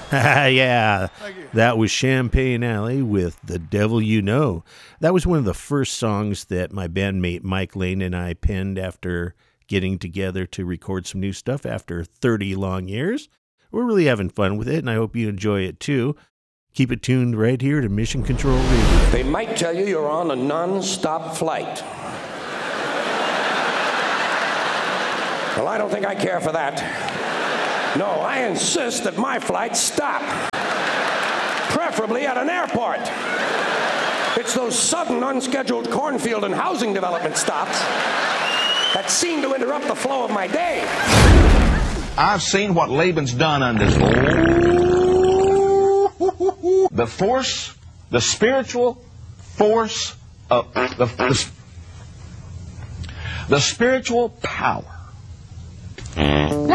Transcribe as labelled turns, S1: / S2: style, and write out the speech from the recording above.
S1: Yeah, that was Champagne Alley with The Devil You Know. That was one of the first songs that my bandmate Mike Lane and I penned after getting together to record some new stuff after 30 long years. We're really having fun with it, and I hope you enjoy it too. Keep it tuned right here to Mission Control Radio.
S2: They might tell you you're on a non-stop flight. Well, I don't think I care for that. No, I insist that my flights stop. Preferably at an airport. It's those sudden, unscheduled cornfield and housing development stops that seem to interrupt the flow of my day.
S3: I've seen what Laban's done on this. The force, the spiritual force of the spiritual power